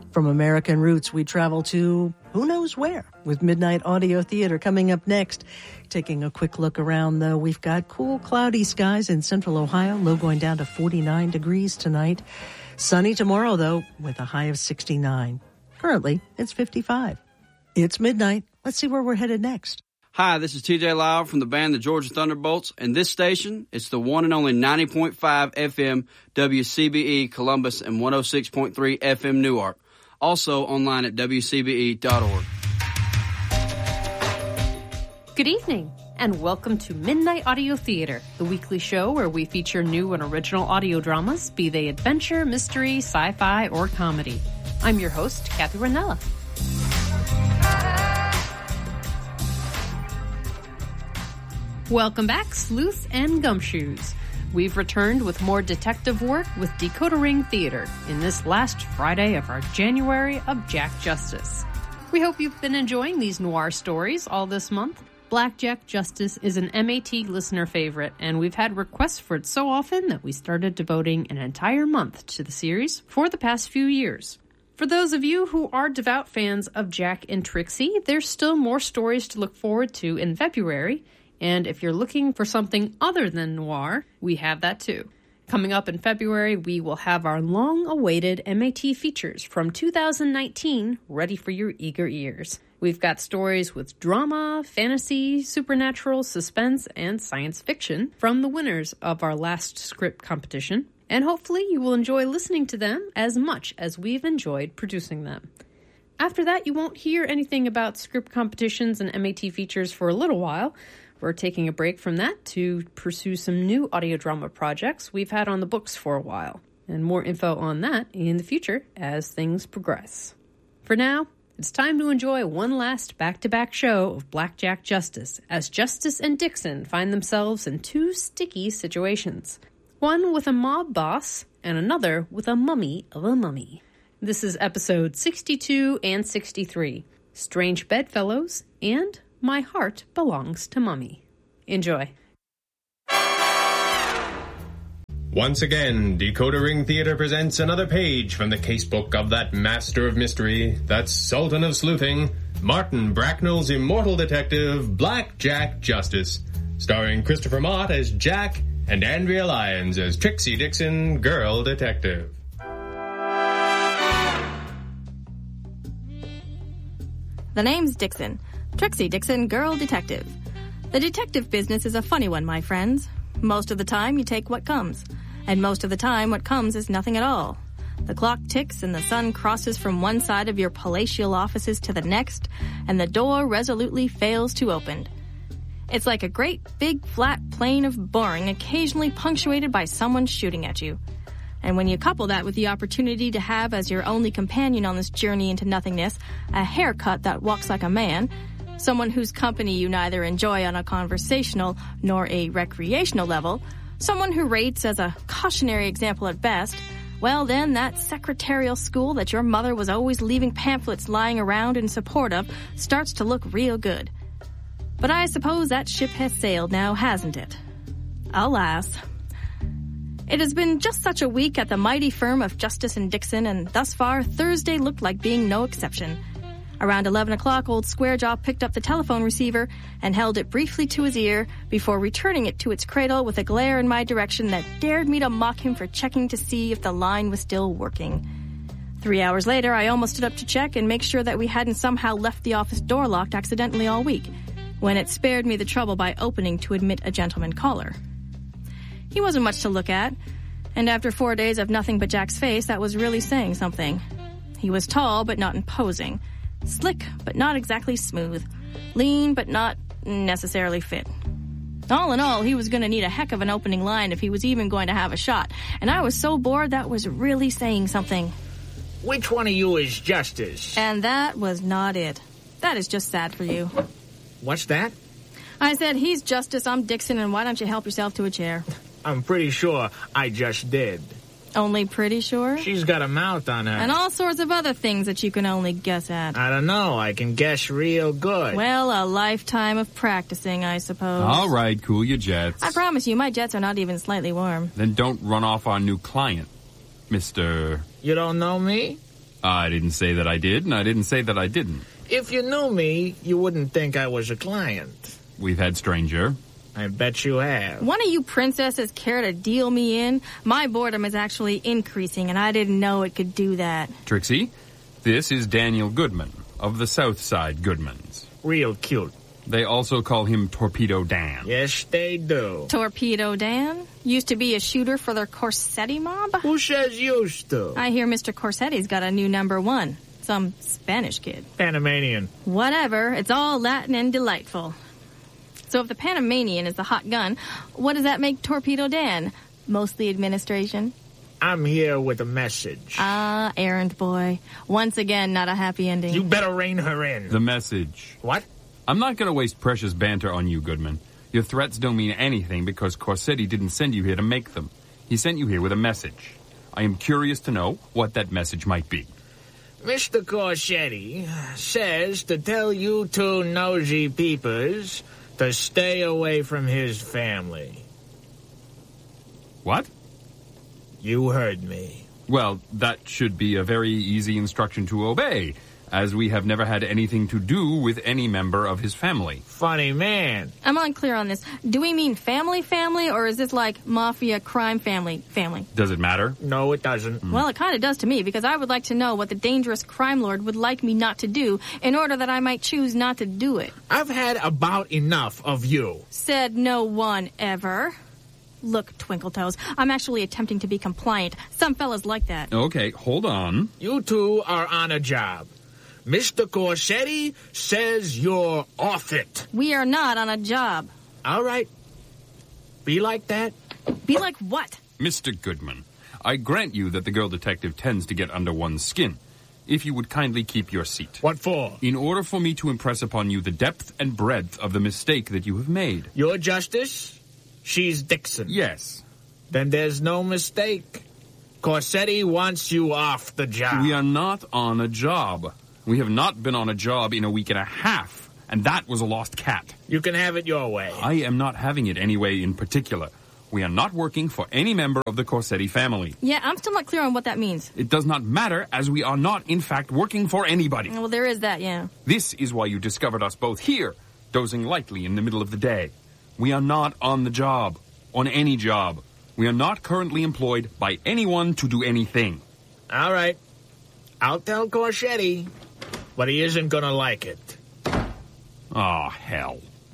From American Roots, we travel to who knows where with Midnight Audio Theater coming up next. Taking a quick look around, though, we've got cool, cloudy skies in central Ohio, low going down to 49 degrees tonight. Sunny tomorrow, though, with a high of 69. Currently, it's 55. It's midnight. Let's see where we're headed next. Hi, this is TJ Lyle from the band the Georgia Thunderbolts, and this station is the one and only 90.5 FM WCBE Columbus and 106.3 FM Newark. Also online at WCBE.org. Good evening, and welcome to Midnight Audio Theater, the weekly show where we feature new and original audio dramas, be they adventure, mystery, sci-fi, or comedy. I'm your host, Kathy Ranella. Welcome back, sleuths and gumshoes. We've returned with more detective work with Decoder Ring Theater in this last Friday of our January of Jack Justice. We hope you've been enjoying these noir stories all this month. Blackjack Justice is an MAT listener favorite, and we've had requests for it so often that we started devoting an entire month to the series for the past few years. For those of you who are devout fans of Jack and Trixie, there's still more stories to look forward to in February. And if you're looking for something other than noir, we have that too. Coming up in February, we will have our long-awaited MAT features from 2019 ready for your eager ears. We've got stories with drama, fantasy, supernatural, suspense, and science fiction from the winners of our last script competition. And hopefully you will enjoy listening to them as much as we've enjoyed producing them. After that, you won't hear anything about script competitions and MAT features for a little while. We're taking a break from that to pursue some new audio drama projects we've had on the books for a while, and more info on that in the future as things progress. For now, it's time to enjoy one last back-to-back show of Blackjack Justice, as Justice and Dixon find themselves in two sticky situations. One with a mob boss, and another with a mummy of a mummy. This is episode 62 and 63, Strange Bedfellows and My Heart Belongs to Mummy. Enjoy. Once again, Decoder Ring Theater presents another page from the casebook of that master of mystery, that sultan of sleuthing, Martin Bracknell's immortal detective, Blackjack Justice, starring Christopher Mott as Jack and Andrea Lyons as Trixie Dixon, girl detective. The name's Dixon. Trixie Dixon, girl detective. The detective business is a funny one, my friends. Most of the time, you take what comes. And most of the time, what comes is nothing at all. The clock ticks and the sun crosses from one side of your palatial offices to the next, and the door resolutely fails to open. It's like a great, big, flat plane of boring, occasionally punctuated by someone shooting at you. And when you couple that with the opportunity to have as your only companion on this journey into nothingness a haircut that walks like a man, someone whose company you neither enjoy on a conversational nor a recreational level, someone who rates as a cautionary example at best, well then that secretarial school that your mother was always leaving pamphlets lying around in support of starts to look real good. But I suppose that ship has sailed now, hasn't it? Alas. It has been just such a week at the mighty firm of Justice and Dixon, and thus far Thursday looked like being no exception. Around 11 o'clock, old Squarejaw picked up the telephone receiver and held it briefly to his ear before returning it to its cradle with a glare in my direction that dared me to mock him for checking to see if the line was still working. 3 hours later, I almost stood up to check and make sure that we hadn't somehow left the office door locked accidentally all week, when it spared me the trouble by opening to admit a gentleman caller. He wasn't much to look at, and after 4 days of nothing but Jack's face, that was really saying something. He was tall but not imposing. Slick, but not exactly smooth. Lean, but not necessarily fit. All in all, he was going to need a heck of an opening line if he was even going to have a shot, and I was so bored that was really saying something. Which one of you is Justice? And that was not it. That is just sad for you. What's that? I said, he's Justice, I'm Dixon, and why don't you help yourself to a chair? I'm pretty sure I just did. Only pretty sure? She's got a mouth on her. And all sorts of other things that you can only guess at. I don't know. I can guess real good. Well, a lifetime of practicing, I suppose. All right, cool your jets. I promise you, my jets are not even slightly warm. Then don't run off our new client, Mr. You don't know me? I didn't say that I did, and I didn't say that I didn't. If you knew me, you wouldn't think I was a client. We've had stranger. I bet you have. One of you princesses care to deal me in? My boredom is actually increasing, and I didn't know it could do that. Trixie, this is Daniel Goodman of the Southside Goodmans. Real cute. They also call him Torpedo Dan. Yes, they do. Torpedo Dan? Used to be a shooter for their Corsetti mob? Who says used to? I hear Mr. Corsetti's got a new #1. Some Spanish kid. Panamanian. Whatever. It's all Latin and delightful. So if the Panamanian is the hot gun, what does that make Torpedo Dan? Mostly administration? I'm here with a message. Ah, errand boy. Once again, not a happy ending. You better rein her in. The message. What? I'm not going to waste precious banter on you, Goodman. Your threats don't mean anything because Corsetti didn't send you here to make them. He sent you here with a message. I am curious to know what that message might be. Mr. Corsetti says to tell you two nosy peepers to stay away from his family. What? You heard me. Well, that should be a very easy instruction to obey, as we have never had anything to do with any member of his family. Funny man. I'm unclear on this. Do we mean family, or is this like mafia, crime, family? Does it matter? No, it doesn't. Well, it kind of does to me, because I would like to know what the dangerous crime lord would like me not to do in order that I might choose not to do it. I've had about enough of you. Said no one ever. Look, Twinkletoes, I'm actually attempting to be compliant. Some fellas like that. Okay, hold on. You two are on a job. Mr. Corsetti says you're off it. We are not on a job. All right. Be like that. Be like what? Mr. Goodman, I grant you that the girl detective tends to get under one's skin. If you would kindly keep your seat. What for? In order for me to impress upon you the depth and breadth of the mistake that you have made. You're Justice? She's Dixon. Yes. Then there's no mistake. Corsetti wants you off the job. We are not on a job. We have not been on a job in a week and a half, and that was a lost cat. You can have it your way. I am not having it any way in particular. We are not working for any member of the Corsetti family. Yeah, I'm still not clear on what that means. It does not matter, as we are not, in fact, working for anybody. Well, there is that, yeah. This is why you discovered us both here, dozing lightly in the middle of the day. We are not on the job, on any job. We are not currently employed by anyone to do anything. All right. I'll tell Corsetti, but he isn't gonna like it. Oh, hell.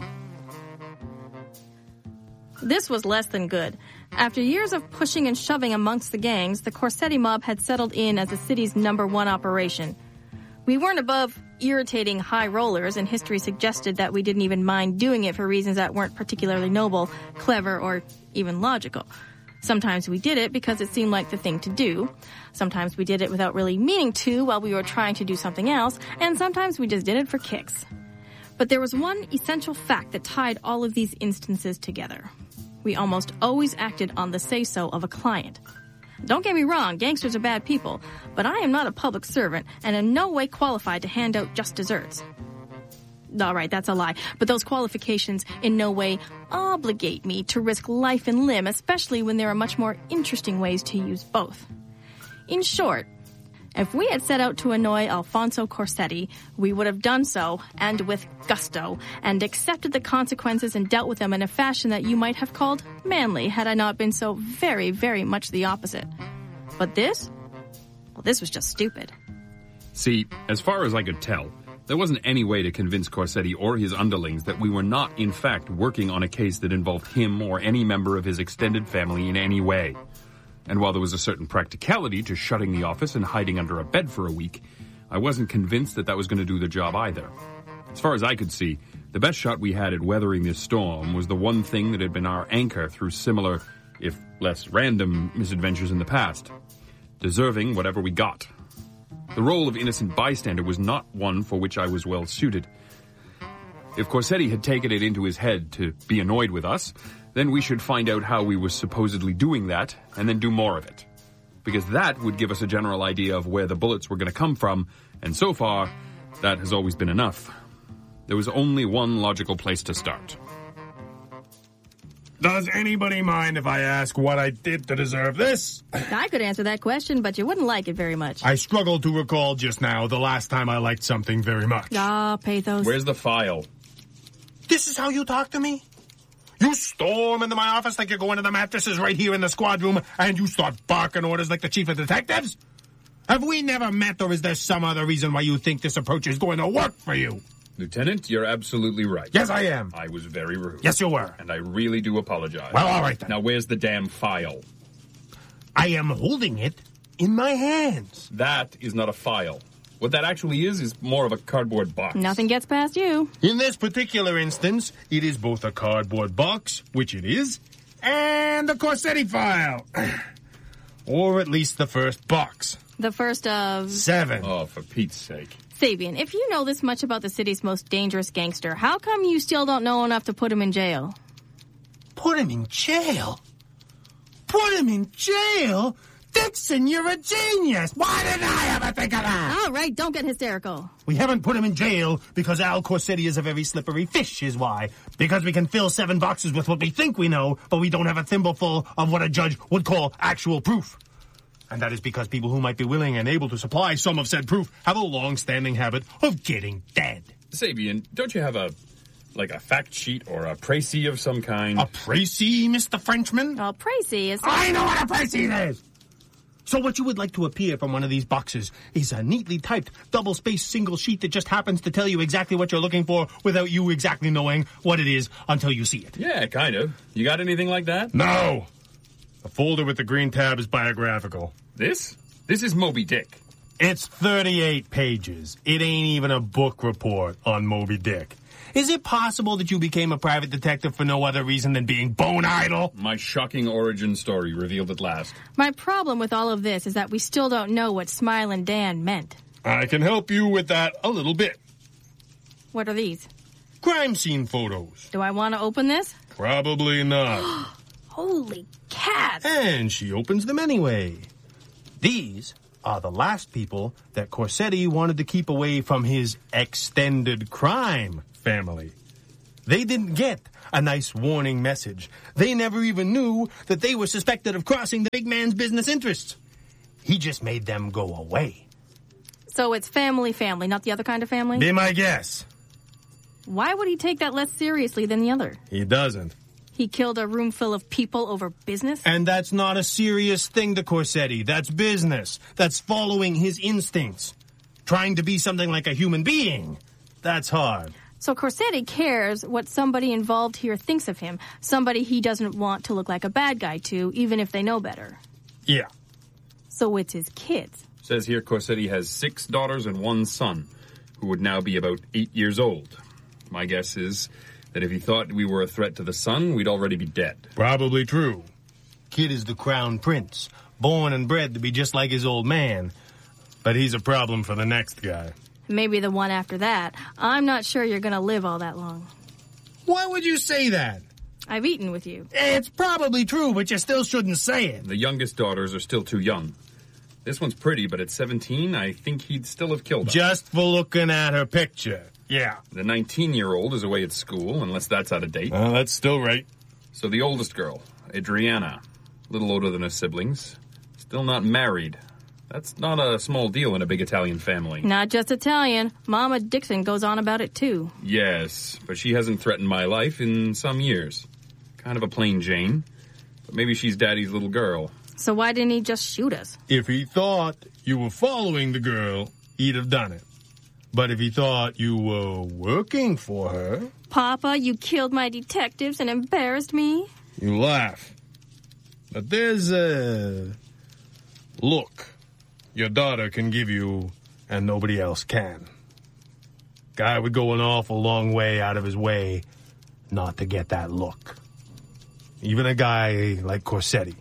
This was less than good. After years of pushing and shoving amongst the gangs, the Corsetti mob had settled in as the city's #1 operation. We weren't above irritating high rollers, and history suggested that we didn't even mind doing it for reasons that weren't particularly noble, clever, or even logical. Sometimes we did it because it seemed like the thing to do. Sometimes we did it without really meaning to while we were trying to do something else, and sometimes we just did it for kicks. But there was one essential fact that tied all of these instances together. We almost always acted on the say-so of a client. Don't get me wrong, gangsters are bad people, but I am not a public servant and in no way qualified to hand out just desserts. All right, that's a lie, but those qualifications in no way obligate me to risk life and limb, especially when there are much more interesting ways to use both. In short, if we had set out to annoy Alfonso Corsetti, we would have done so, and with gusto, and accepted the consequences and dealt with them in a fashion that you might have called manly had I not been so very, very much the opposite. But this? Well, this was just stupid. See, as far as I could tell, there wasn't any way to convince Corsetti or his underlings that we were not, in fact, working on a case that involved him or any member of his extended family in any way. And while there was a certain practicality to shutting the office and hiding under a bed for a week, I wasn't convinced that that was going to do the job either. As far as I could see, the best shot we had at weathering this storm was the one thing that had been our anchor through similar, if less random, misadventures in the past. Deserving whatever we got. The role of innocent bystander was not one for which I was well suited. If Corsetti had taken it into his head to be annoyed with us, then we should find out how we were supposedly doing that, and then do more of it. Because that would give us a general idea of where the bullets were going to come from, and so far, that has always been enough. There was only one logical place to start. Does anybody mind if I ask what I did to deserve this? I could answer that question, but you wouldn't like it very much. I struggled to recall just now the last time I liked something very much. Ah, Pathos. Where's the file? This is how you talk to me? You storm into my office like you're going to the mattresses right here in the squad room, and you start barking orders like the chief of detectives? Have we never met, or is there some other reason why you think this approach is going to work for you? Lieutenant, you're absolutely right. Yes, I am. I was very rude. Yes, you were. And I really do apologize. Well, all right then. Now, where's the damn file? I am holding it in my hands. That is not a file. What that actually is more of a cardboard box. Nothing gets past you. In this particular instance, it is both a cardboard box, which it is, and a Corsetti file. Or at least the first box. The first of... 7. Oh, for Pete's sake. Sabian, if you know this much about the city's most dangerous gangster, how come you still don't know enough to put him in jail? Put him in jail? Put him in jail? Dixon, you're a genius! Why didn't I ever think of that? All right, don't get hysterical. We haven't put him in jail because Al Corsetti is a very slippery fish, is why. Because we can fill 7 boxes with what we think we know, but we don't have a thimbleful of what a judge would call actual proof. And that is because people who might be willing and able to supply some of said proof have a long-standing habit of getting dead. Sabian, don't you have a fact sheet or a précis of some kind? A précis, Mr. Frenchman? Well, précis is... I know what a précis is! So what you would like to appear from one of these boxes is a neatly typed, double-spaced single sheet that just happens to tell you exactly what you're looking for without you exactly knowing what it is until you see it. Yeah, kind of. You got anything like that? No! The folder with the green tab is biographical. This? This is Moby Dick. It's 38 pages. It ain't even a book report on Moby Dick. Is it possible that you became a private detective for no other reason than being bone idle? My shocking origin story revealed at last. My problem with all of this is that we still don't know what Smilin' Dan meant. I can help you with that a little bit. What are these? Crime scene photos. Do I want to open this? Probably not. Holy cats! And she opens them anyway. These are the last people that Corsetti wanted to keep away from his extended crime family. They didn't get a nice warning message. They never even knew that they were suspected of crossing the big man's business interests. He just made them go away. So it's family, not the other kind of family? Be my guess. Why would he take that less seriously than the other? He doesn't. He killed a room full of people over business? And that's not a serious thing to Corsetti. That's business. That's following his instincts. Trying to be something like a human being. That's hard. So Corsetti cares what somebody involved here thinks of him. Somebody he doesn't want to look like a bad guy to, even if they know better. Yeah. So it's his kids. Says here Corsetti has 6 daughters and 1 son, who would now be about 8 years old. My guess is that if he thought we were a threat to the son, we'd already be dead. Probably true. Kid is the crown prince, born and bred to be just like his old man. But he's a problem for the next guy. Maybe the one after that. I'm not sure you're going to live all that long. Why would you say that? I've eaten with you. It's probably true, but you still shouldn't say it. The youngest daughters are still too young. This one's pretty, but at 17, I think he'd still have killed her. Just for looking at her picture. Yeah. The 19-year-old is away at school, unless that's out of date. That's still right. So the oldest girl, Adriana, a little older than her siblings, still not married. That's not a small deal in a big Italian family. Not just Italian. Mama Dixon goes on about it, too. Yes, but she hasn't threatened my life in some years. Kind of a plain Jane, but maybe she's Daddy's little girl. So why didn't he just shoot us? If he thought you were following the girl, he'd have done it. But if he thought you were working for her... Papa, you killed my detectives and embarrassed me? You laugh. But there's a look your daughter can give you and nobody else can. Guy would go an awful long way out of his way not to get that look. Even a guy like Corsetti.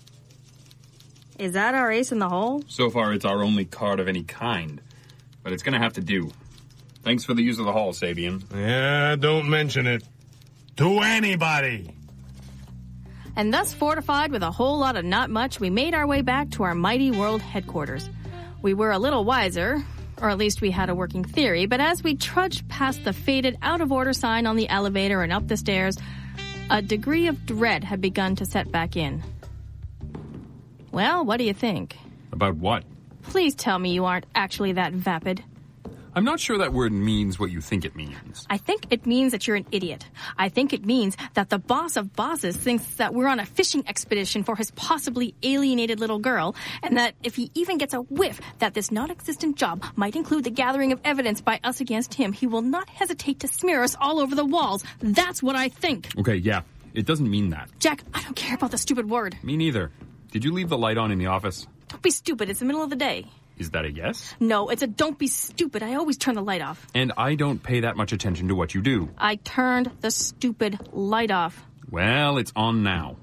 Is that our ace in the hole? So far, it's our only card of any kind. But it's going to have to do. Thanks for the use of the hall, Sabian. Yeah, don't mention it. To anybody. And thus fortified with a whole lot of not much, we made our way back to our mighty world headquarters. We were a little wiser, or at least we had a working theory, but as we trudged past the faded out-of-order sign on the elevator and up the stairs, A degree of dread had begun to set back in. Well, what do you think? About what? Please tell me you aren't actually that vapid. I'm not sure that word means what you think it means. I think it means that you're an idiot. I think it means that the boss of bosses thinks that we're on a fishing expedition for his possibly alienated little girl, and that if he even gets a whiff that this non-existent job might include the gathering of evidence by us against him, he will not hesitate to smear us all over the walls. That's what I think. Okay, yeah. It doesn't mean that. Jack, I don't care about the stupid word. Me neither. Did you leave the light on in the office? Don't be stupid. It's the middle of the day. Is that a yes? No, it's a don't be stupid. I always turn the light off. And I don't pay that much attention to what you do. I turned the stupid light off. Well, it's on now.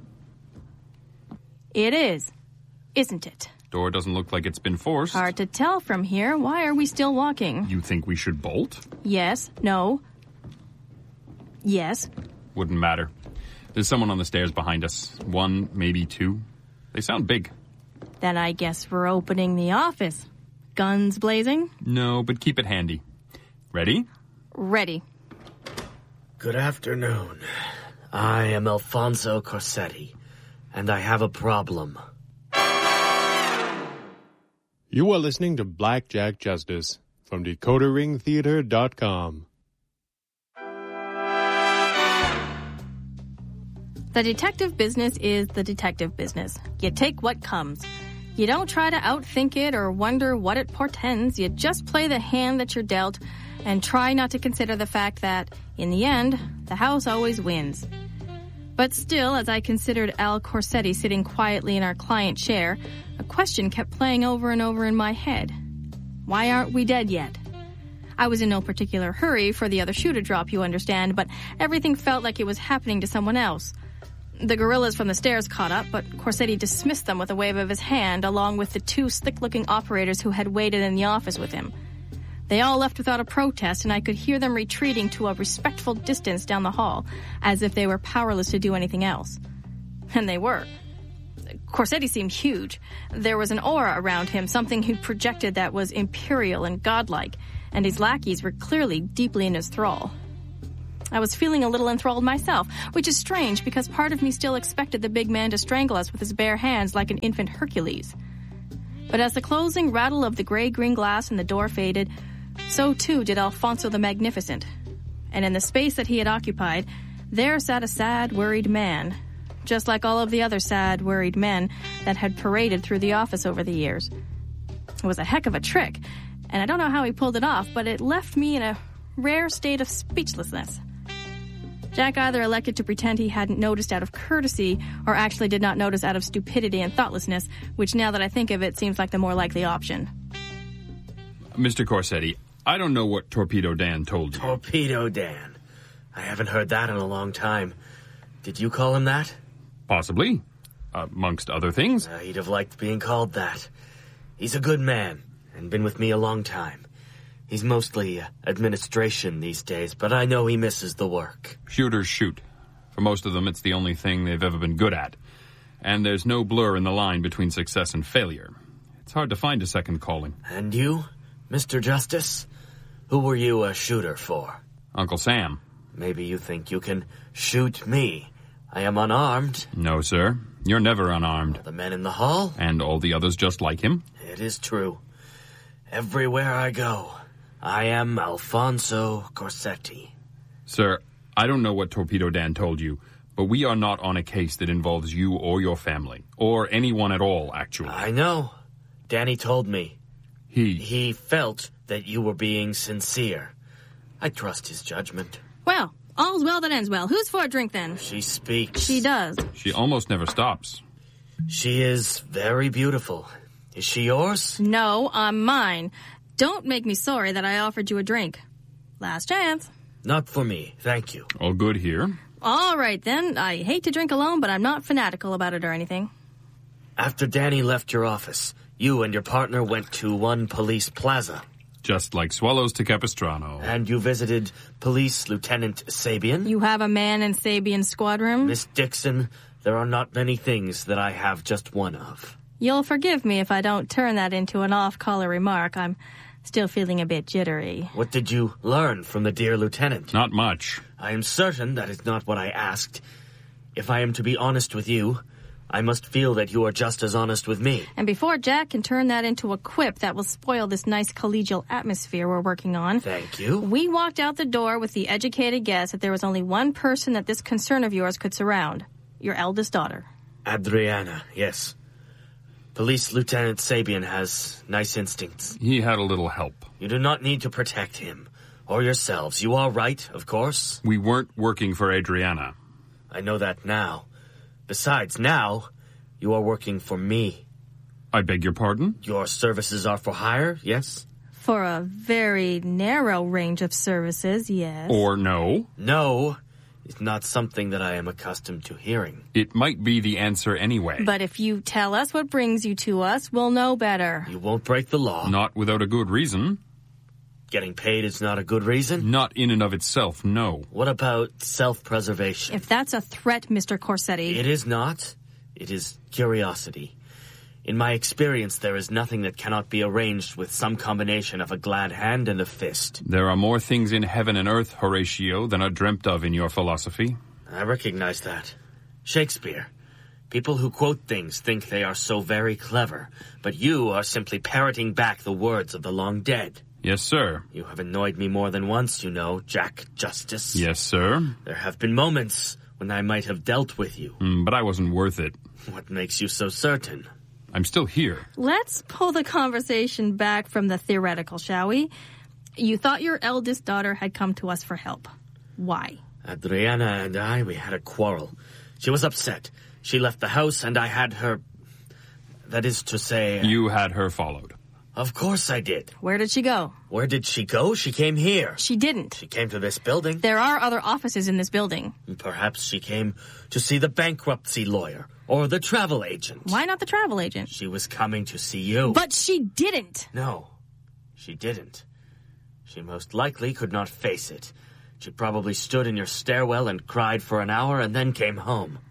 It is, isn't it? Door doesn't look like it's been forced. Hard to tell from here. Why are we still walking? You think we should bolt? Yes. No. Yes. Wouldn't matter. There's someone on the stairs behind us. One, maybe two. They sound big. Then I guess we're opening the office. Guns blazing? No, but keep it handy. Ready? Ready. Good afternoon. I am Alfonso Corsetti, and I have a problem. You are listening to Blackjack Justice from DecoderRingTheater.com. The detective business is the detective business. You take what comes. You don't try to outthink it or wonder what it portends. You just play the hand that you're dealt and try not to consider the fact that, in the end, the house always wins. But still, as I considered Al Corsetti sitting quietly in our client chair, a question kept playing over and over in my head. Why aren't we dead yet? I was in no particular hurry for the other shoe to drop, you understand, but everything felt like it was happening to someone else. The gorillas from the stairs caught up, but Corsetti dismissed them with a wave of his hand, along with the two slick-looking operators who had waited in the office with him. They all left without a protest, and I could hear them retreating to a respectful distance down the hall, as if they were powerless to do anything else. And they were. Corsetti seemed huge. There was an aura around him, something he projected that was imperial and godlike, and his lackeys were clearly deeply in his thrall. I was feeling a little enthralled myself, which is strange because part of me still expected the big man to strangle us with his bare hands like an infant Hercules. But as the closing rattle of the gray-green glass in the door faded, so too did Alfonso the Magnificent. And in the space that he had occupied, there sat a sad, worried man, just like all of the other sad, worried men that had paraded through the office over the years. It was a heck of a trick, and I don't know how he pulled it off, but it left me in a rare state of speechlessness. Jack either elected to pretend he hadn't noticed out of courtesy or actually did not notice out of stupidity and thoughtlessness, which now that I think of it seems like the more likely option. Mr. Corsetti, I don't know what Torpedo Dan told you. Torpedo Dan. I haven't heard that in a long time. Did you call him that? Possibly. Amongst other things. He'd have liked being called that. He's a good man and been with me a long time. He's mostly administration these days, but I know he misses the work. Shooters shoot. For most of them, it's the only thing they've ever been good at. And there's no blur in the line between success and failure. It's hard to find a second calling. And you, Mr. Justice? Who were you a shooter for? Uncle Sam. Maybe you think you can shoot me. I am unarmed. No, sir. You're never unarmed. The men in the hall? And all the others just like him? It is true. Everywhere I go, I am Alfonso Corsetti. Sir, I don't know what Torpedo Dan told you, but we are not on a case that involves you or your family. Or anyone at all, actually. I know. Danny told me. He felt that you were being sincere. I trust his judgment. Well, all's well that ends well. Who's for a drink, then? She speaks. She does. She almost never stops. She is very beautiful. Is she yours? No, I'm mine. Don't make me sorry that I offered you a drink. Last chance. Not for me, thank you. All good here. All right, then. I hate to drink alone, but I'm not fanatical about it or anything. After Danny left your office, you and your partner went to One Police Plaza. Just like swallows to Capistrano. And you visited Police Lieutenant Sabian. You have a man in Sabian's squad room? Miss Dixon, there are not many things that I have just one of. You'll forgive me if I don't turn that into an off-color remark. I'm still feeling a bit jittery. What did you learn from the dear lieutenant? Not much. I am certain that is not what I asked. if I am to be honest with you, I must feel that you are just as honest with me. And before Jack can turn that into a quip that will spoil this nice collegial atmosphere we're working on... Thank you. We walked out the door with the educated guess that there was only one person that this concern of yours could surround. Your eldest daughter. Adriana, yes. Police Lieutenant Sabian has nice instincts. He had a little help. You do not need to protect him. Or yourselves. You are right, of course. We weren't working for Adriana. I know that now. Besides, now, you are working for me. I beg your pardon? Your services are for hire, yes? For a very narrow range of services, yes. Or no? No is not something that I am accustomed to hearing. It might be the answer anyway. But if you tell us what brings you to us, we'll know better. You won't break the law. Not without a good reason. Getting paid is not a good reason? Not in and of itself, no. What about self-preservation? If that's a threat, Mr. Corsetti... It is not. It is curiosity. In my experience, there is nothing that cannot be arranged with some combination of a glad hand and a fist. There are more things in heaven and earth, Horatio, than are dreamt of in your philosophy. I recognize that. Shakespeare. People who quote things think they are so very clever, but you are simply parroting back the words of the long dead. Yes, sir. You have annoyed me more than once, you know, Jack Justice. Yes, sir. There have been moments when I might have dealt with you. But I wasn't worth it. What makes you so certain? I'm still here. Let's pull the conversation back from the theoretical, shall we? You thought your eldest daughter had come to us for help. Why? Adriana and I, we had a quarrel. She was upset. She left the house and I had her... That is to say... You had her followed. Of course I did. Where did she go? Where did she go? She came here. She didn't. She came to this building. There are other offices in this building. Perhaps she came to see the bankruptcy lawyer or the travel agent. Why not the travel agent? She was coming to see you. But she didn't. No, she didn't. She most likely could not face it. She probably stood in your stairwell and cried for an hour and then came home.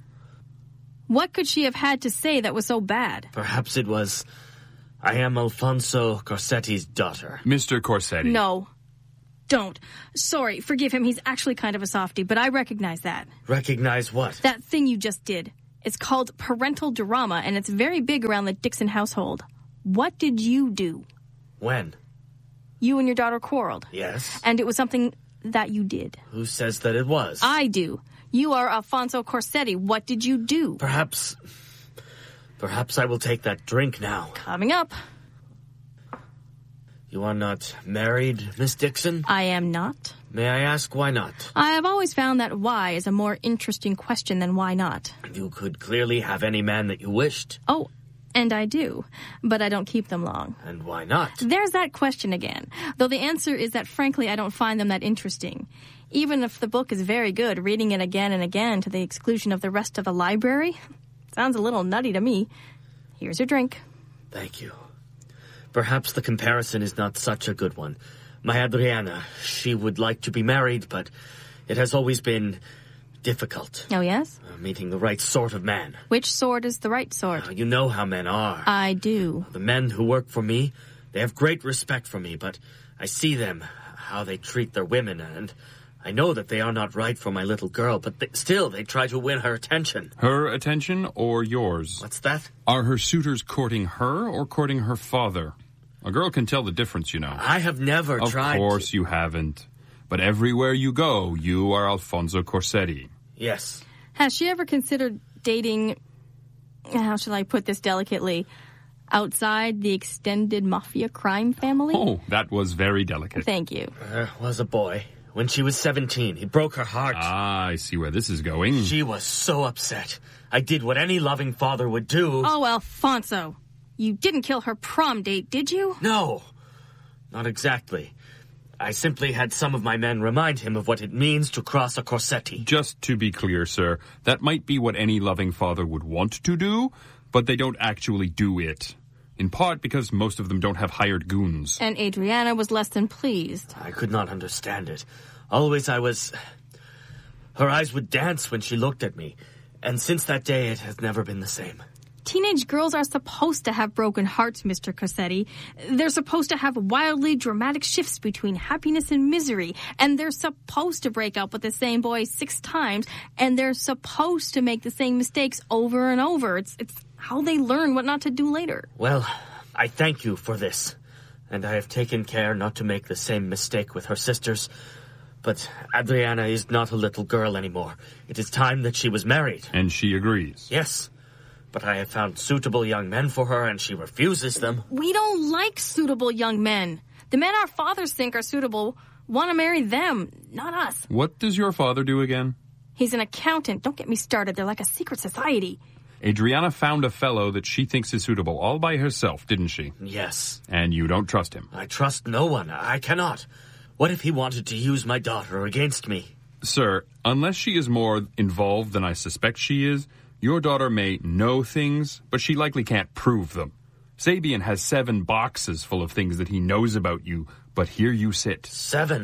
What could she have had to say that was so bad? Perhaps it was... I am Alfonso Corsetti's daughter. Mr. Corsetti. No. Don't. Sorry, forgive him. He's actually kind of a softie, but I recognize that. Recognize what? That thing you just did. It's called parental drama, and it's very big around the Dixon household. What did you do? When? You and your daughter quarreled. Yes. And it was something that you did. Who says that it was? I do. You are Alfonso Corsetti. What did you do? Perhaps I will take that drink now. Coming up. You are not married, Miss Dixon? I am not. May I ask why not? I have always found that why is a more interesting question than why not. You could clearly have any man that you wished. Oh, and I do. But I don't keep them long. And why not? There's that question again. Though the answer is that, frankly, I don't find them that interesting. Even if the book is very good, reading it again and again to the exclusion of the rest of the library... Sounds a little nutty to me. Here's your drink. Thank you. Perhaps the comparison is not such a good one. My Adriana, she would like to be married, but it has always been difficult. Oh, yes? Meeting the right sort of man. Which sort is the right sort? You know how men are. I do. The men who work for me, they have great respect for me, but I see them, how they treat their women, and... I know that they are not right for my little girl, but still they try to win her attention. Her attention or yours? What's that? Are her suitors courting her or courting her father? A girl can tell the difference, you know. I have never tried. Of course you haven't. But everywhere you go, you are Alfonso Corsetti. Yes. Has she ever considered dating, how shall I put this delicately, outside the extended mafia crime family? Oh, that was very delicate. Thank you. Was a boy. When she was 17, he broke her heart. Ah, I see where this is going. She was so upset. I did what any loving father would do. Oh, Alfonso. You didn't kill her prom date, did you? No. Not exactly. I simply had some of my men remind him of what it means to cross a Corsetti. Just to be clear, sir, that might be what any loving father would want to do, but they don't actually do it. In part because most of them don't have hired goons. And Adriana was less than pleased. I could not understand it. Always I was... Her eyes would dance when she looked at me. And since that day, it has never been the same. Teenage girls are supposed to have broken hearts, Mr. Corsetti. They're supposed to have wildly dramatic shifts between happiness and misery, and they're supposed to break up with the same boy 6 times, and they're supposed to make the same mistakes over and over. It's how they learn what not to do later. Well, I thank you for this, and I have taken care not to make the same mistake with her sisters. But Adriana is not a little girl anymore. It is time that she was married. And she agrees. Yes. But I have found suitable young men for her, and she refuses them. We don't like suitable young men. The men our fathers think are suitable want to marry them, not us. What does your father do again? He's an accountant. Don't get me started. They're like a secret society. Adriana found a fellow that she thinks is suitable all by herself, didn't she? Yes. And you don't trust him? I trust no one. I cannot. What if he wanted to use my daughter against me? Sir, unless she is more involved than I suspect she is, your daughter may know things, but she likely can't prove them. Sabian has 7 boxes full of things that he knows about you, but here you sit. 7?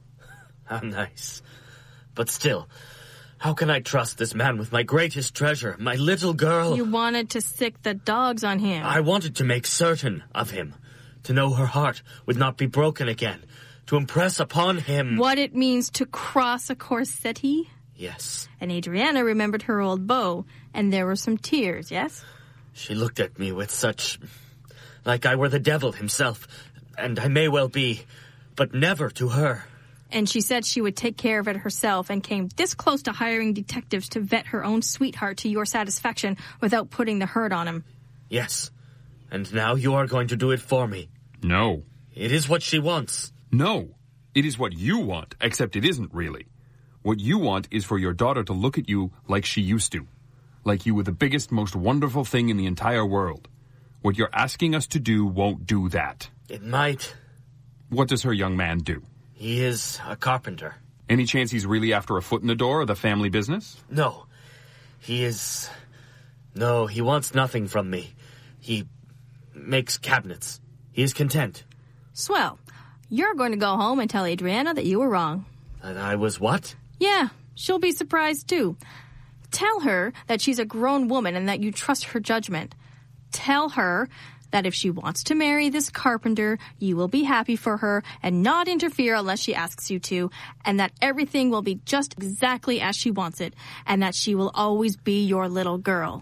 How nice. But still, how can I trust this man with my greatest treasure, my little girl? You wanted to sick the dogs on him. I wanted to make certain of him, to know her heart would not be broken again, to impress upon him what it means to cross a Corsetti? Yes. And Adriana remembered her old beau, and there were some tears, yes? She looked at me with such... like I were the devil himself, and I may well be, but never to her. And she said she would take care of it herself and came this close to hiring detectives to vet her own sweetheart to your satisfaction without putting the hurt on him. Yes. And now you are going to do it for me. No. It is what she wants. No. It is what you want, except it isn't really. What you want is for your daughter to look at you like she used to. Like you were the biggest, most wonderful thing in the entire world. What you're asking us to do won't do that. It might. What does her young man do? He is a carpenter. Any chance he's really after a foot in the door of the family business? No. He is... No, he wants nothing from me. He makes cabinets. He is content. Swell. You're going to go home and tell Adriana that you were wrong. And I was what? Yeah, she'll be surprised too. Tell her that she's a grown woman and that you trust her judgment. Tell her that if she wants to marry this carpenter, you will be happy for her and not interfere unless she asks you to, and that everything will be just exactly as she wants it, and that she will always be your little girl.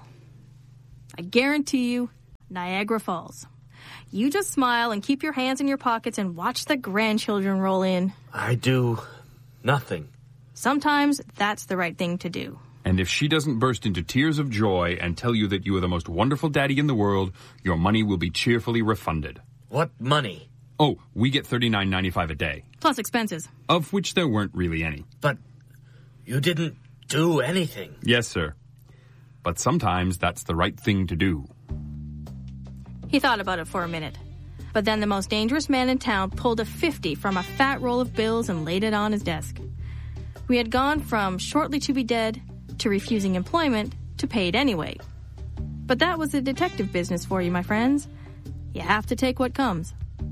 I guarantee you, Niagara Falls. You just smile and keep your hands in your pockets and watch the grandchildren roll in. I do nothing. Sometimes that's the right thing to do. And if she doesn't burst into tears of joy and tell you that you are the most wonderful daddy in the world, your money will be cheerfully refunded. What money? Oh, we get $39.95 a day. Plus expenses. Of which there weren't really any. But you didn't do anything. Yes, sir. But sometimes that's the right thing to do. He thought about it for a minute. But then the most dangerous man in town pulled a 50 from a fat roll of bills and laid it on his desk. We had gone from shortly to be dead to refusing employment to paid anyway. But that was the detective business for you, my friends. You have to take what comes.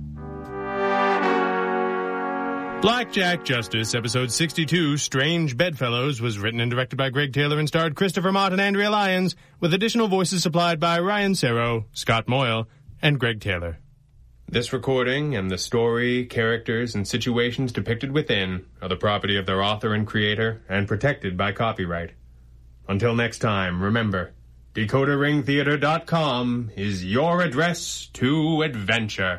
Blackjack Justice, episode 62, Strange Bedfellows, was written and directed by Greg Taylor and starred Christopher Mott and Andrea Lyons, with additional voices supplied by Ryan Serro, Scott Moyle, and Greg Taylor. This recording and the story, characters, and situations depicted within are the property of their author and creator and protected by copyright. Until next time, remember, DecoderRingTheater.com is your address to adventure.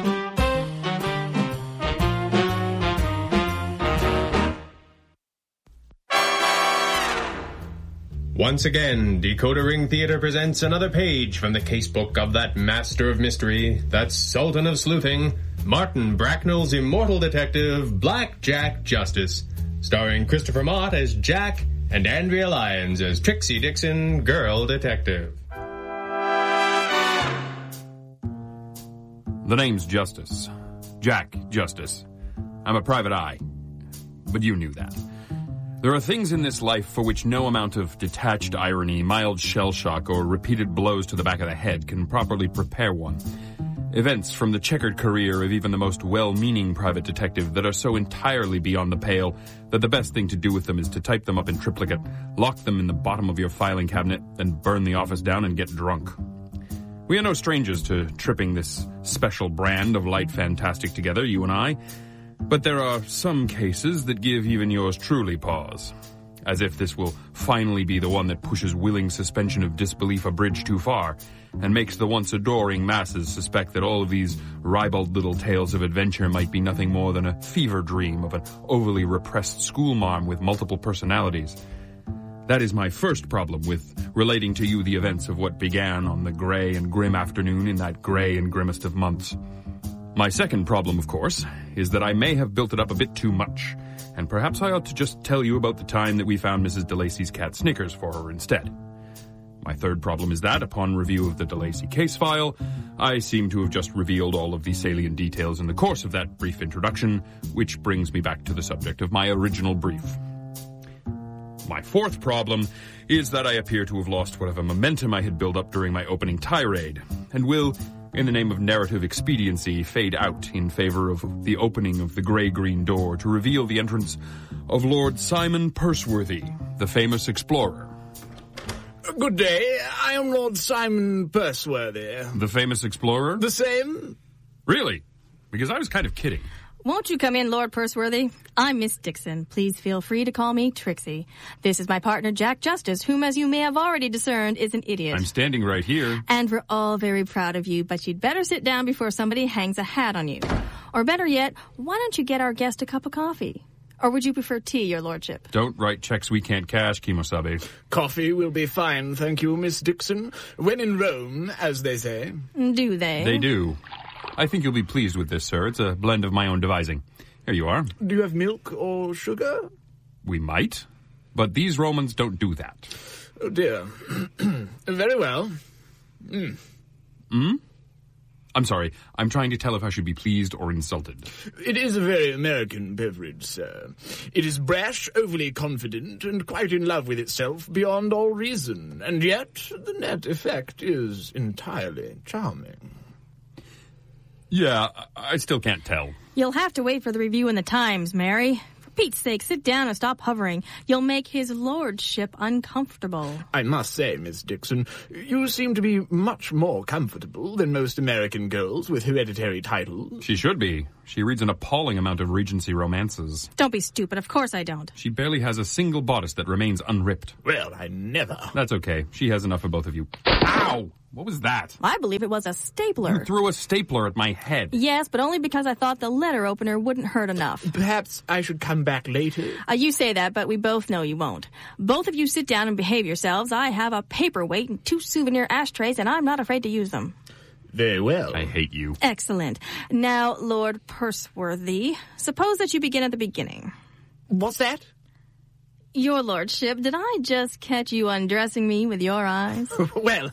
Once again, Decoder Ring Theater presents another page from the casebook of that master of mystery, that sultan of sleuthing, Martin Bracknell's immortal detective, Blackjack Justice, starring Christopher Mott as Jack and Andrea Lyons as Trixie Dixon, girl detective. The name's Justice. Jack Justice. I'm a private eye. But you knew that. There are things in this life for which no amount of detached irony, mild shell shock, or repeated blows to the back of the head can properly prepare one. Events from the checkered career of even the most well-meaning private detective that are so entirely beyond the pale that the best thing to do with them is to type them up in triplicate, lock them in the bottom of your filing cabinet, then burn the office down and get drunk. We are no strangers to tripping this special brand of light fantastic together, you and I, but there are some cases that give even yours truly pause. As if this will finally be the one that pushes willing suspension of disbelief a bridge too far, and makes the once adoring masses suspect that all of these ribald little tales of adventure might be nothing more than a fever dream of an overly repressed schoolmarm with multiple personalities. That is my first problem with relating to you the events of what began on the grey and grim afternoon in that grey and grimmest of months. My second problem, of course, is that I may have built it up a bit too much, and perhaps I ought to just tell you about the time that we found Mrs. DeLacy's cat Snickers for her instead. My third problem is that, upon review of the DeLacy case file, I seem to have just revealed all of the salient details in the course of that brief introduction, which brings me back to the subject of my original brief. My fourth problem is that I appear to have lost whatever momentum I had built up during my opening tirade, and will, in the name of narrative expediency, fade out in favor of the opening of the grey-green door to reveal the entrance of Lord Simon Perceworthy, the famous explorer. Good day. I am Lord Simon Perceworthy. The famous explorer? The same. Really? Because I was kind of kidding. Won't you come in, Lord Perceworthy? I'm Miss Dixon. Please feel free to call me Trixie. This is my partner, Jack Justice, whom, as you may have already discerned, is an idiot. I'm standing right here. And we're all very proud of you, but you'd better sit down before somebody hangs a hat on you. Or better yet, why don't you get our guest a cup of coffee? Or would you prefer tea, your lordship? Don't write checks we can't cash, Kimosabe. Coffee will be fine, thank you, Miss Dixon. When in Rome, as they say. Do they? They do. I think you'll be pleased with this, sir. It's a blend of my own devising. Here you are. Do you have milk or sugar? We might, but these Romans don't do that. Oh, dear. Very well. I'm sorry. I'm trying to tell if I should be pleased or insulted. It is a very American beverage, sir. It is brash, overly confident, and quite in love with itself beyond all reason. And yet, the net effect is entirely charming. Yeah, I still can't tell. You'll have to wait for the review in the Times, Mary. For Pete's sake, sit down and stop hovering. You'll make his lordship uncomfortable. I must say, Miss Dixon, you seem to be much more comfortable than most American girls with hereditary titles. She should be. She reads an appalling amount of Regency romances. Don't be stupid. Of course I don't. She barely has a single bodice that remains unripped. Well, I never. That's okay. She has enough of both of you. Ow! What was that? I believe it was a stapler. You threw a stapler at my head. Yes, but only because I thought the letter opener wouldn't hurt enough. Perhaps I should come back later. You say that, but we both know you won't. Both of you sit down and behave yourselves. I have a paperweight and 2 souvenir ashtrays, and I'm not afraid to use them. Very well. I hate you. Excellent. Now, Lord Perceworthy, suppose that you begin at the beginning. What's that? Your lordship, did I just catch you undressing me with your eyes? Well,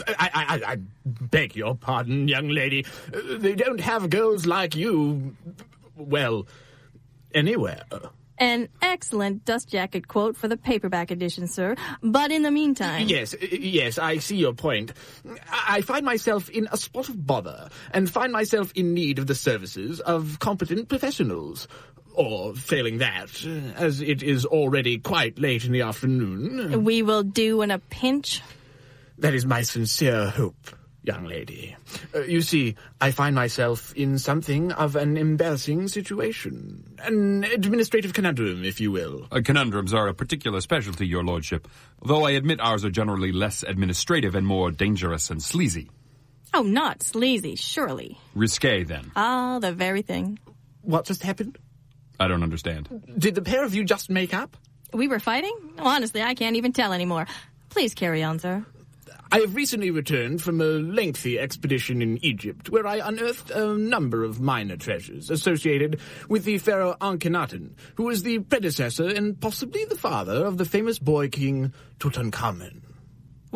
I beg your pardon, young lady. They don't have girls like you, well, anywhere. An excellent dust jacket quote for the paperback edition, sir. But in the meantime... Yes, I see your point. I find myself in a spot of bother and find myself in need of the services of competent professionals. Or, failing that, as it is already quite late in the afternoon... We will do in a pinch? That is my sincere hope, young lady. You see, I find myself in something of an embarrassing situation. An administrative conundrum, if you will. Conundrums are a particular specialty, your lordship, though I admit ours are generally less administrative and more dangerous and sleazy. Oh, not sleazy, surely. Risque, then. Ah, the very thing. What just happened? I don't understand. Did the pair of you just make up? We were fighting? Honestly, I can't even tell anymore. Please carry on, sir. I have recently returned from a lengthy expedition in Egypt, where I unearthed a number of minor treasures associated with the pharaoh Akhenaten, who was the predecessor and possibly the father of the famous boy king Tutankhamun.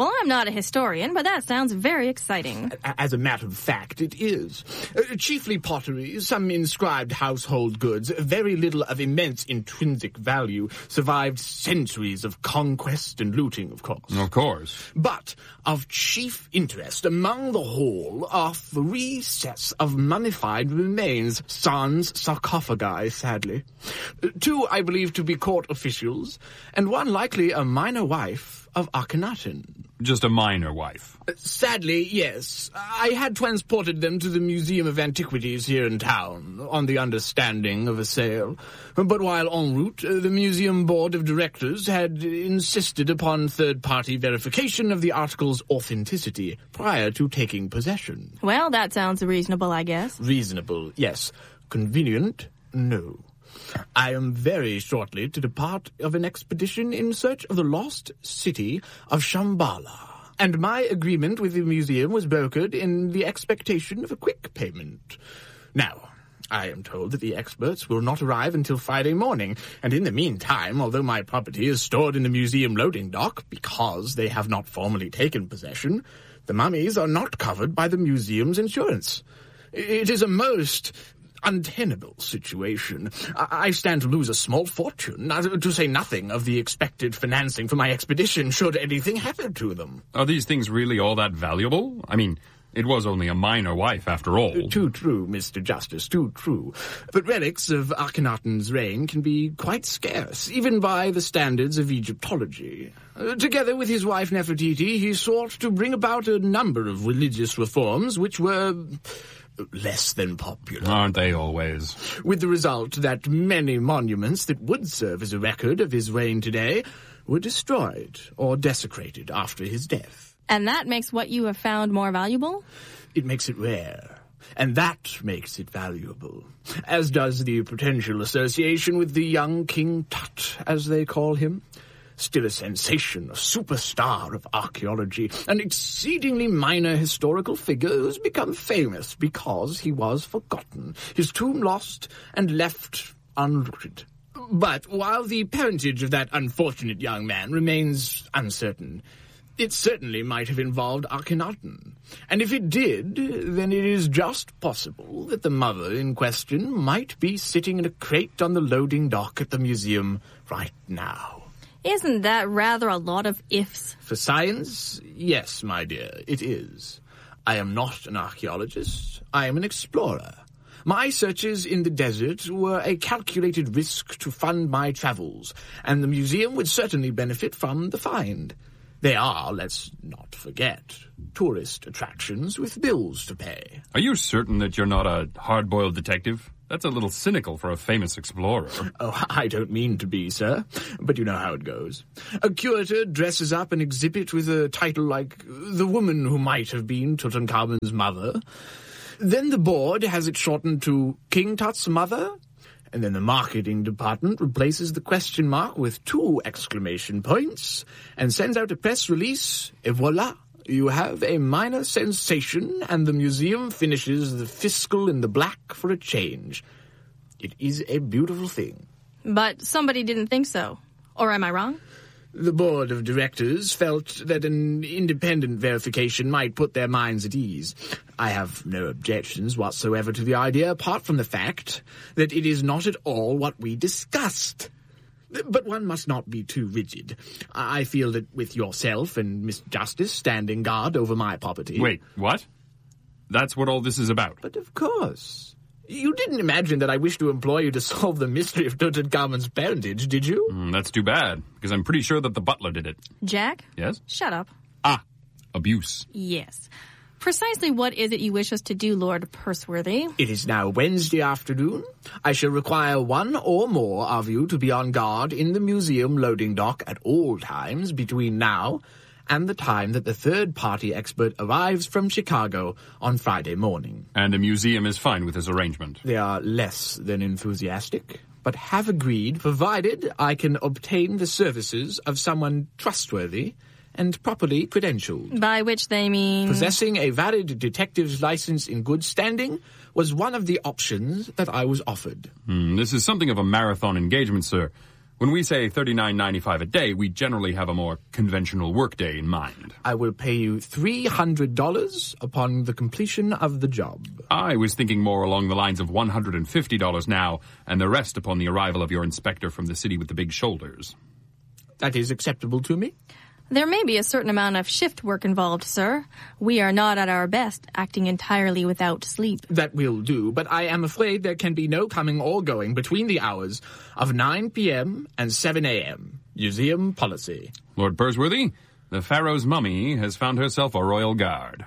Well, I'm not a historian, but that sounds very exciting. As a matter of fact, it is. Chiefly pottery, some inscribed household goods, very little of immense intrinsic value, survived centuries of conquest and looting, of course. Of course. But of chief interest among the whole are 3 sets of mummified remains, sans sarcophagi, sadly. 2, I believe, to be court officials, and 1 likely a minor wife of Akhenaten. Just a minor wife. Sadly, yes. I had transported them to the Museum of Antiquities here in town, on the understanding of a sale. But while en route, the museum board of directors had insisted upon third-party verification of the article's authenticity prior to taking possession. Well, that sounds reasonable, I guess. Reasonable, yes. Convenient, no. I am very shortly to depart of an expedition in search of the lost city of Shambhala, and my agreement with the museum was brokered in the expectation of a quick payment. Now, I am told that the experts will not arrive until Friday morning, and in the meantime, although my property is stored in the museum loading dock because they have not formally taken possession, the mummies are not covered by the museum's insurance. It is a most untenable situation. I stand to lose a small fortune, to say nothing of the expected financing for my expedition should anything happen to them. Are these things really all that valuable? I mean, it was only a minor wife, after all. Too true, Mr. Justice, too true. But relics of Akhenaten's reign can be quite scarce, even by the standards of Egyptology. Together with his wife Nefertiti, he sought to bring about a number of religious reforms which were less than popular. Aren't they always? With the result that many monuments that would serve as a record of his reign today were destroyed or desecrated after his death. And that makes what you have found more valuable? It makes it rare. And that makes it valuable. As does the potential association with the young King Tut, as they call him. Still a sensation, a superstar of archaeology, an exceedingly minor historical figure who's become famous because he was forgotten, his tomb lost and left unlooted. But while the parentage of that unfortunate young man remains uncertain, it certainly might have involved Akhenaten. And if it did, then it is just possible that the mother in question might be sitting in a crate on the loading dock at the museum right now. Isn't that rather a lot of ifs? For science, yes, my dear, it is. I am not an archaeologist. I am an explorer. My searches in the desert were a calculated risk to fund my travels, and the museum would certainly benefit from the find. They are, let's not forget, tourist attractions with bills to pay. Are you certain that you're not a hard-boiled detective? That's a little cynical for a famous explorer. Oh, I don't mean to be, sir, but you know how it goes. A curator dresses up an exhibit with a title like The Woman Who Might Have Been Tutankhamun's Mother. Then the board has it shortened to King Tut's Mother, and then the marketing department replaces the question mark with 2 exclamation points and sends out a press release, et voila. You have a minor sensation, and the museum finishes the fiscal in the black for a change. It is a beautiful thing. But somebody didn't think so. Or am I wrong? The board of directors felt that an independent verification might put their minds at ease. I have no objections whatsoever to the idea, apart from the fact that it is not at all what we discussed. But one must not be too rigid. I feel that with yourself and Miss Justice standing guard over my property... Wait, what? That's what all this is about? But of course. You didn't imagine that I wish to employ you to solve the mystery of Tutankhamun's parentage, did you? That's too bad, because I'm pretty sure that the butler did it. Jack? Yes? Shut up. Abuse. Yes. Precisely what is it you wish us to do, Lord Purseworthy? It is now Wednesday afternoon. I shall require 1 or more of you to be on guard in the museum loading dock at all times between now and the time that the third-party expert arrives from Chicago on Friday morning. And the museum is fine with this arrangement? They are less than enthusiastic, but have agreed, provided I can obtain the services of someone trustworthy and properly credentialed. By which they mean... Possessing a valid detective's license in good standing was one of the options that I was offered. This is something of a marathon engagement, sir. When we say $39.95 a day, we generally have a more conventional workday in mind. I will pay you $300 upon the completion of the job. I was thinking more along the lines of $150 now, and the rest upon the arrival of your inspector from the city with the big shoulders. That is acceptable to me. There may be a certain amount of shift work involved, sir. We are not at our best, acting entirely without sleep. That will do, but I am afraid there can be no coming or going between the hours of 9 p.m. and 7 a.m. Museum policy. Lord Bursworthy, the Pharaoh's mummy has found herself a royal guard.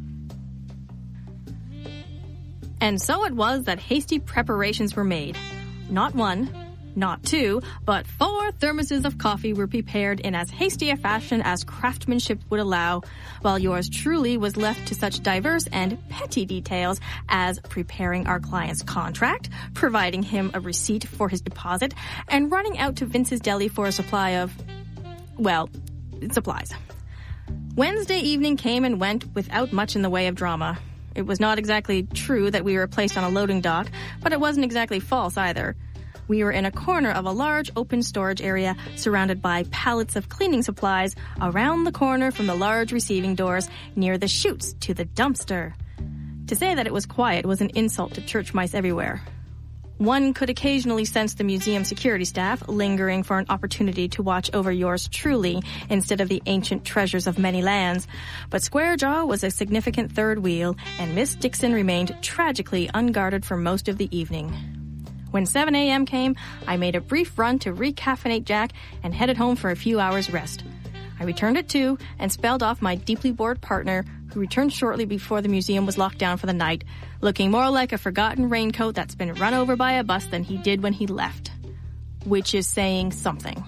And so it was that hasty preparations were made. Not one, not two, but 4 thermoses of coffee were prepared in as hasty a fashion as craftsmanship would allow, while yours truly was left to such diverse and petty details as preparing our client's contract, providing him a receipt for his deposit, and running out to Vince's Deli for a supply of, well, supplies. Wednesday evening came and went without much in the way of drama. It was not exactly true that we were placed on a loading dock, but it wasn't exactly false either. We were in a corner of a large open storage area surrounded by pallets of cleaning supplies around the corner from the large receiving doors near the chutes to the dumpster. To say that it was quiet was an insult to church mice everywhere. One could occasionally sense the museum security staff lingering for an opportunity to watch over yours truly instead of the ancient treasures of many lands. But Squarejaw was a significant third wheel, and Miss Dixon remained tragically unguarded for most of the evening. When 7 a.m. came, I made a brief run to recaffeinate Jack and headed home for a few hours' rest. I returned at 2 and spelled off my deeply bored partner, who returned shortly before the museum was locked down for the night, looking more like a forgotten raincoat that's been run over by a bus than he did when he left. Which is saying something.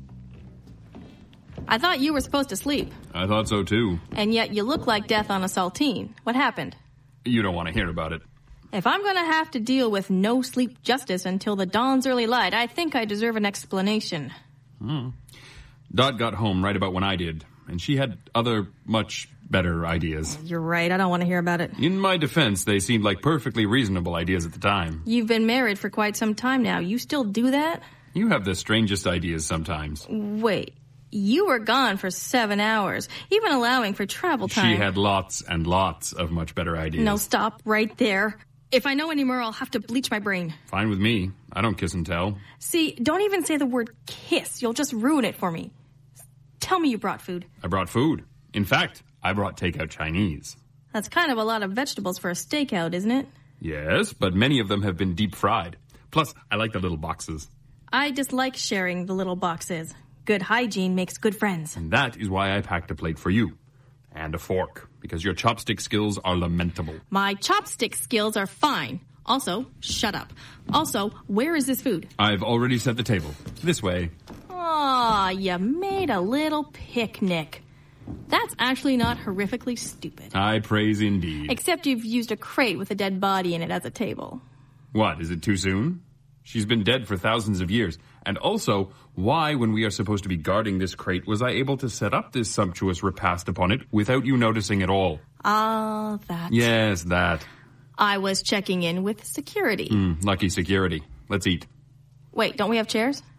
I thought you were supposed to sleep. I thought so too. And yet you look like death on a saltine. What happened? You don't want to hear about it. If I'm going to have to deal with no sleep justice until the dawn's early light, I think I deserve an explanation. Dot got home right about when I did, and she had other, much better ideas. You're right, I don't want to hear about it. In my defense, they seemed like perfectly reasonable ideas at the time. You've been married for quite some time now. You still do that? You have the strangest ideas sometimes. Wait, you were gone for 7 hours, even allowing for travel time. She had lots and lots of much better ideas. No, stop right there. If I know any more, I'll have to bleach my brain. Fine with me. I don't kiss and tell. See, don't even say the word kiss. You'll just ruin it for me. Tell me you brought food. I brought food. In fact, I brought takeout Chinese. That's kind of a lot of vegetables for a stakeout, isn't it? Yes, but many of them have been deep fried. Plus, I like the little boxes. I dislike sharing the little boxes. Good hygiene makes good friends. And that is why I packed a plate for you. And a fork, because your chopstick skills are lamentable. My chopstick skills are fine. Also, shut up. Also, where is this food? I've already set the table. This way. Aw, you made a little picnic. That's actually not horrifically stupid. I praise indeed. Except you've used a crate with a dead body in it as a table. What, is it too soon? She's been dead for thousands of years. And also, why, when we are supposed to be guarding this crate, was I able to set up this sumptuous repast upon it without you noticing at all? Ah, that. Yes, that. I was checking in with security. Lucky security. Let's eat. Wait, don't we have chairs?